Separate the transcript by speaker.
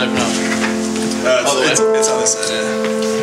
Speaker 1: side or no?
Speaker 2: It's on this side, yeah.